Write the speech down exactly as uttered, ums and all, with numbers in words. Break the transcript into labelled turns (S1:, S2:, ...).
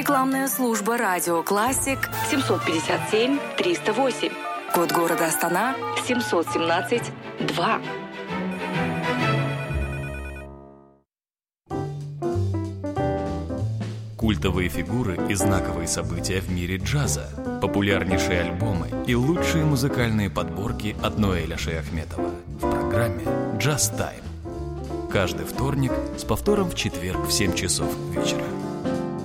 S1: Рекламная служба «Радио Классик»
S2: семьсот пятьдесят семь триста восемь.
S1: Код города Астана
S2: семьсот семнадцать два.
S3: Культовые фигуры и знаковые события в мире джаза, популярнейшие альбомы и лучшие музыкальные подборки от Ноэля Шейахметова в программе «Джаз Тайм». Каждый вторник с повтором в четверг в семь часов вечера.